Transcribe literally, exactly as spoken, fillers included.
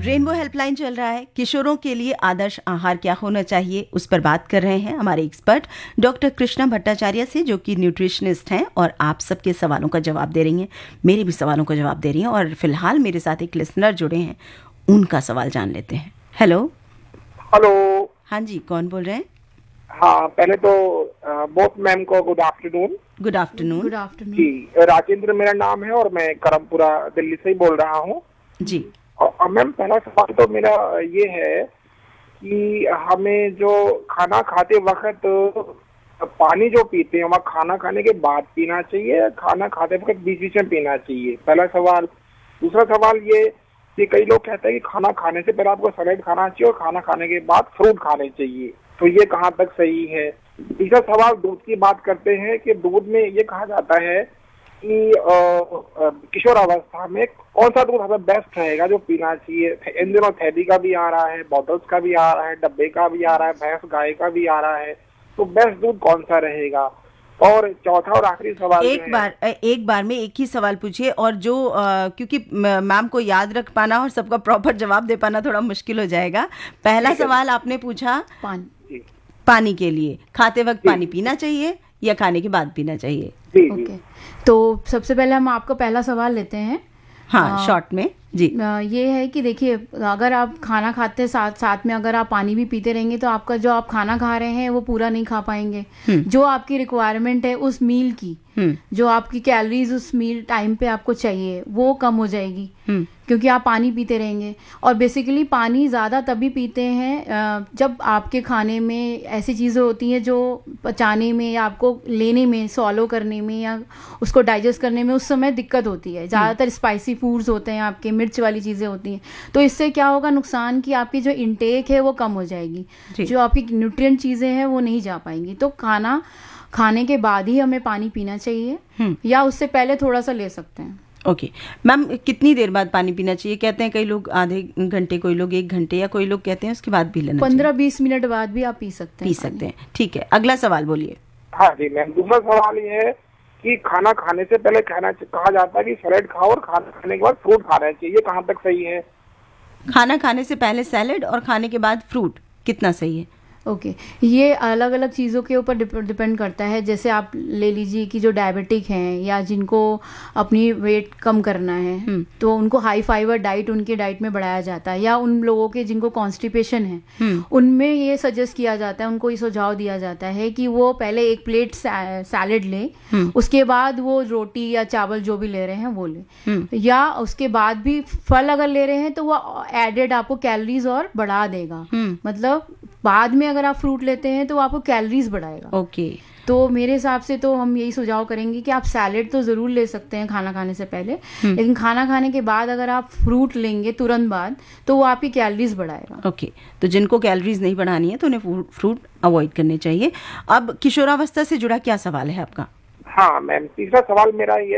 Rainbow helpline चल रहा है। किशोरों के लिए आदर्श आहार क्या होना चाहिए, उस पर बात कर रहे हैं हमारे एक्सपर्ट डॉक्टर कृष्णा भट्टाचार्य से, जो कि न्यूट्रिशनिस्ट हैं और आप सबके सवालों का जवाब दे रही हैं, मेरे भी सवालों का जवाब दे रही हैं। और फिलहाल मेरे साथ एक लिसनर जुड़े हैं, उनका सवाल जान लेते हैं। Hello hello. हाँ जी, कौन बोल रहे हैं? हाँ, पहले तो बोथ मैम को good afternoon. Good afternoon. Good afternoon जी, राजेंद्र मेरा नाम है और मैं करमपुरा दिल्ली से ही बोल रहा हूँ जी। और मैम पहला सवाल तो मेरा ये है कि हमें जो खाना खाते वक्त पानी जो पीते हैं वह खाना खाने के बाद पीना चाहिए, खाना खाते वक्त बीच बीच में पीना चाहिए, पहला सवाल। दूसरा सवाल ये कि कई लोग कहते हैं कि खाना खाने से पहले आपको सैलेड खाना चाहिए और खाना खाने के बाद फ्रूट खाने चाहिए, तो ये कहाँ तक सही है? तीसरा सवाल, दूध की बात करते हैं कि दूध में ये कहा जाता है कि किशोर अवस्था में कौन सा दूध हमें बेस्ट रहेगा जो पीना चाहिए? इन दिनों थैली का भी आ रहा है, बॉटल्स का भी आ रहा है, डब्बे का भी आ रहा है, भैंस गाय का भी आ रहा है, तो बेस्ट दूध कौन सा रहेगा? और चौथा और आखिरी सवाल, एक बार एक बार में एक ही सवाल पूछिए, और जो आ, क्योंकि मैम को याद रख पाना और सबका प्रॉपर जवाब दे पाना थोड़ा मुश्किल हो जाएगा। पहला सवाल आपने पूछा पानी पानी के लिए, खाते वक्त पानी पीना चाहिए या खाने के बाद पीना चाहिए? जी, ओके okay. तो सबसे पहले हम आपका पहला सवाल लेते हैं। हाँ, शॉर्ट में जी। ये है कि देखिए, अगर आप खाना खाते साथ साथ में अगर आप पानी भी पीते रहेंगे तो आपका जो आप खाना खा रहे हैं वो पूरा नहीं खा पाएंगे। जो आपकी रिक्वायरमेंट है उस मील की, जो आपकी कैलोरीज उस मील टाइम पे आपको चाहिए वो कम हो जाएगी, क्योंकि आप पानी पीते रहेंगे। और बेसिकली पानी ज़्यादा तभी पीते हैं जब आपके खाने में ऐसी चीज़ें होती हैं जो पचाने में या आपको लेने में, सॉलो करने में या उसको डाइजेस्ट करने में उस समय दिक्कत होती है। ज़्यादातर स्पाइसी फूड्स होते हैं, आपके मिर्च वाली चीज़ें होती हैं, तो इससे क्या होगा नुकसान कि आपकी जो इंटेक है वो कम हो जाएगी, जो आपकी न्यूट्रिएंट चीज़ें हैं वो नहीं जा पाएंगी। तो खाना खाने के बाद ही हमें पानी पीना चाहिए या उससे पहले थोड़ा सा ले सकते हैं। ओके मैम, कितनी देर बाद पानी पीना चाहिए? कहते हैं कई लोग आधे घंटे, कोई लोग एक घंटे, या कोई लोग कहते हैं उसके बाद भी लेना चाहिए। पंद्रह बीस मिनट बाद भी आप पी सकते हैं पी सकते हैं। ठीक है, अगला सवाल बोलिए। हाँ जी मैम, दूसरा सवाल ये है कि खाना खाने से पहले खाना कहा जाता है कि सैलेड खाओ और खाना खाने के बाद फ्रूट खाना चाहिए, कहाँ तक सही है? खाना खाने से पहले सैलेड और खाने के बाद फ्रूट, कितना सही है? Okay okay. ये अलग अलग चीज़ों के ऊपर डिपेंड करता है। जैसे आप ले लीजिए कि जो डायबिटिक हैं या जिनको अपनी वेट कम करना है तो उनको हाई फाइबर डाइट उनके डाइट में बढ़ाया जाता है, या उन लोगों के जिनको कॉन्स्टिपेशन है उनमें ये सजेस्ट किया जाता है, उनको ये सुझाव दिया जाता है कि वो पहले एक प्लेट सैलेड ले, उसके बाद वो रोटी या चावल जो भी ले रहे हैं वो ले, या उसके बाद भी फल अगर ले रहे हैं तो वो एडेड आपको कैलोरीज और बढ़ा देगा। मतलब बाद में अगर आप फ्रूट लेते हैं तो आपको कैलोरीज बढ़ाएगा। Okay okay. तो मेरे हिसाब से तो हम यही सुझाव करेंगे कि आप सैलेड तो ज़रूर ले सकते हैं खाना खाने से पहले, लेकिन खाना खाने के बाद अगर आप फ्रूट लेंगे तुरंत बाद तो वो आपकी कैलोरीज बढ़ाएगा। Okay okay. तो जिनको कैलोरीज नहीं बढ़ानी है तो उन्हें फ्रूट अवॉइड करने चाहिए। अब किशोरावस्था से जुड़ा क्या सवाल है आपका? हाँ मैम, तीसरा सवाल मेरा ये